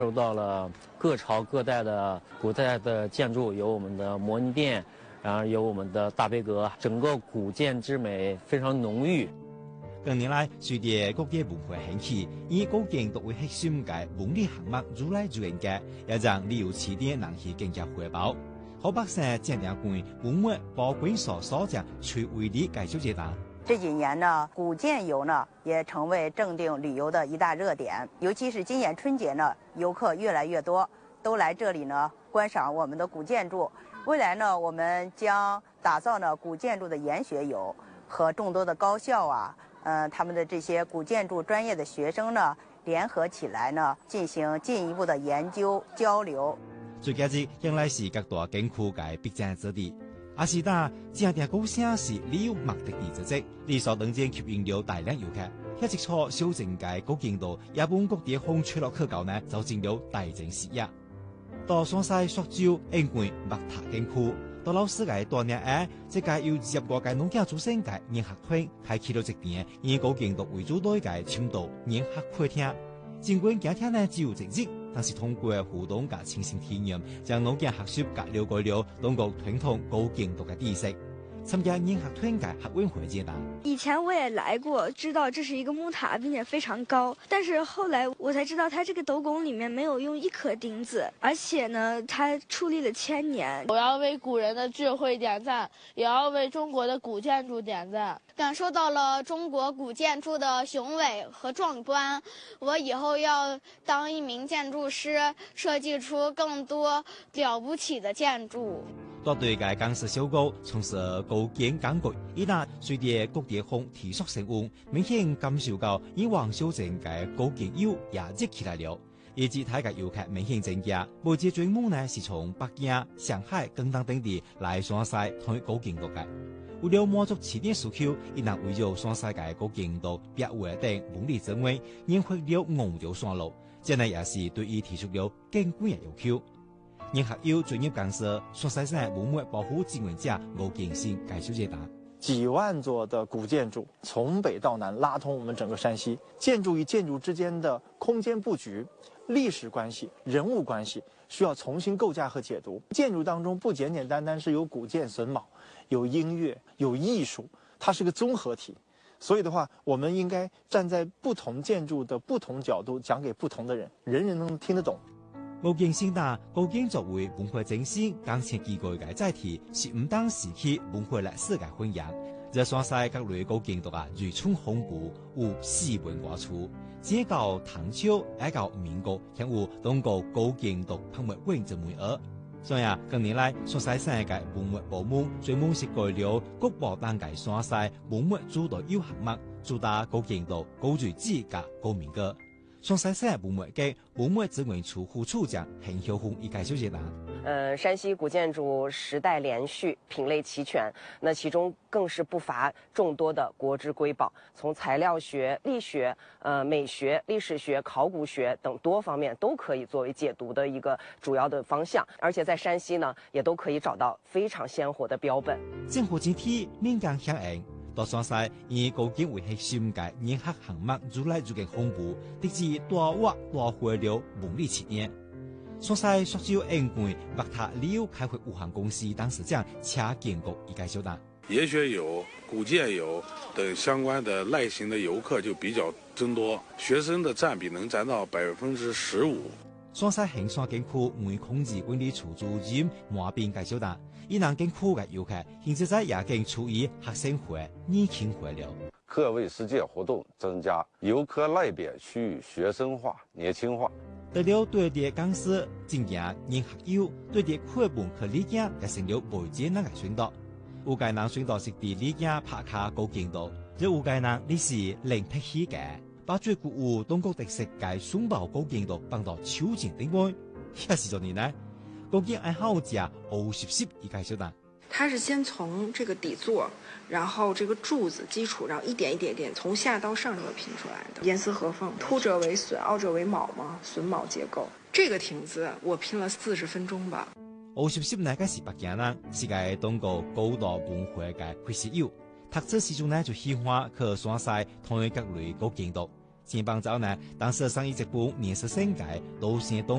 收到了各朝各代的古代的建筑，有我们的摩尼殿，然后有我们的大悲阁，整个古建之美非常浓郁。 近年来，随着各地文化兴起，以古建作为核心嘅文旅项目愈来愈严格，也讓旅遊起點人氣更加火爆。好百姓盡量關文物保管所長最為的介紹解答。 这几年呢，古建游呢也成为正定旅游的一大热点，尤其是今年春节呢，游客越来越多，都来这里呢观赏我们的古建筑。未来呢，我们将打造呢古建筑的研学游，和众多的高校啊，他们的这些古建筑专业的学生呢联合起来呢，进行进一步的研究交流。 最近日向來是各大景區嘅必爭之地。阿是打正定高城是旅遊目的地之一，理所當然吸引了大量遊客。一直錯修正嘅古建築，日本各地方出落客搞呢，就成了大正事業。到雙西塑膠因為木塔景區，到老師嘅多年誒，即係有20個嘅農家組成嘅研學團，開啟了一年以古建築為主題嘅深度研學會廳。儘管今天呢只有一日，但是通過互動嘅親身體驗，將農家學習嘅了解了中國傳統古建築嘅知識。參加研學團嘅學委會解答。 以前我也來過，知道這是一個木塔，並且非常高。但是後來我才知道，它這個斗拱裡面沒有用一顆釘子，而且呢，它矗立了1000年。 我要為古人的智慧點讚，也要為中國的古建築點讚。 感受到了中國古建築的雄偉和壯觀。我以後要當一名建築師，設計出更多了不起的建築。 多對嘅港式小屋從事古建港局，而家隨着各地方提速升溫，明顯感受到以往修正嘅古建遊也熱起來了。而其他嘅遊客明顯增加，目前專門呢是從北京、上海等等地來雙西睇古建築嘅。為了滿足起點需求，亦能為咗雙西嘅古建築別為等文理整位，研發了5條線路，這呢也是對於提出了更貴嘅要求。研學有專業講師，雙西省文物保護志願者吳建新介紹解答： 幾萬座的古建築從北到南拉通我們整個山西，建築與建築之間的空間佈局、歷史關係、人物關係需要重新構架和解讀。建築當中不簡簡單單是有古建榫卯，有音樂，有藝術，它是個綜合體。所以的話，我們應該站在不同建築的不同角度講給不同的人，人人能聽得懂。 吳建新打古建作為文化中心，剛前幾個嘅載體是唔當時期文化歷史嘅弘揚。這雙西各類古建築啊，如春紅布，有四文化處，只到唐朝，挨到民國，向有中國古建築博物館之美額。所以啊，近年來雙西省嘅文物部門專門設計了國寶檔嘅雙西文物主導遊項目，主打古建築、古遺址及古民歌。雙西省文物局文物資源處副處長陳曉紅一介紹解答： 山西古建築時代連續，品類齊全，那其中更是不乏眾多的國之瑰寶，從材料學、力學、美學、歷史學、考古學等多方面都可以作為解讀的一個主要的方向，而且在山西呢，也都可以找到非常鮮活的標本。政府整體面向響應。到雙西以古建為核心嘅研學項目愈來愈嘅豐富，直至大挖大回了文理起點。雙西塑膠因為木塔旅遊開發有限公司董事長車建國一介紹答： 研學遊、古建遊等相關的類型的遊客就比較增多，學生的佔比能佔到15%。 雙西興山景區為控制管理處主任馬斌介紹答：以南景區嘅遊客現在也更處於學生會、年輕會了。 課外實踐活動增加，遊客類別趨於學生化、年輕化。 得了對啲講師進行研學遊，對啲課本和理解也成了媒介那個宣導。有介人宣導識啲理解拍卡古建築，這有介人你是零撇起嘅。把最古有中國特色嘅宋寶古建築放到秋千頂外，也是做年呢。古建愛好者50一介紹答： 它是先從這個底座，然後這個柱子基礎，然後一點一點點從下到上這個拼出來的，嚴絲合縫，凸者為榫，凹者為卯嘛，榫卯結構。這個亭子我拼了40分鐘吧。 50那個是北京人，是個中國高度文化嘅歷史友。讀書時陣呢就喜歡去雙西睇各類古建築。 前帮早呢，当时生意一本年十升界，路线东。